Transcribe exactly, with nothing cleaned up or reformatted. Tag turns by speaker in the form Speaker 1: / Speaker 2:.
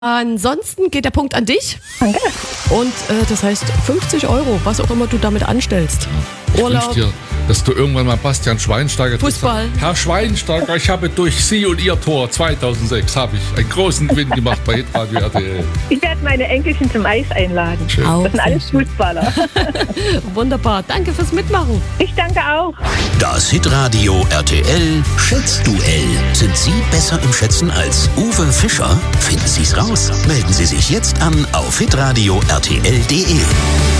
Speaker 1: Ansonsten geht der Punkt an dich.
Speaker 2: Danke.
Speaker 1: Und äh, das heißt fünfzig Euro, was auch immer du damit anstellst.
Speaker 3: Ich
Speaker 1: Urlaub.
Speaker 3: wünsche dir, dass du irgendwann mal Bastian Schweinsteiger...
Speaker 1: Fußball.
Speaker 3: Herr Schweinsteiger, ich habe durch Sie und Ihr Tor zweitausendsechs habe ich einen großen Gewinn gemacht bei Hitradio R T L.
Speaker 2: Ich werde meine Enkelchen zum Eis einladen.
Speaker 3: Schön.
Speaker 1: Auch
Speaker 2: Das sind alles
Speaker 1: sehr schön.
Speaker 2: Fußballer.
Speaker 1: Wunderbar. Danke fürs Mitmachen.
Speaker 2: Ich danke auch.
Speaker 4: Das Hitradio R T L Schätzduell. Sind Sie besser im Schätzen als Uwe Fischer? Finden Sie es raus. Melden Sie sich jetzt an auf hitradio r t l punkt d e.